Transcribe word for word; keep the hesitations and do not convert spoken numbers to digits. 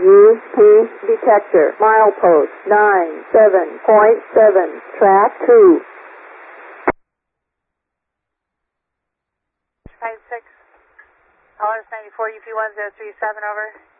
U P detector, milepost nine seven point seven, track two. five six, L S ninety-four, U P one zero three seven, over.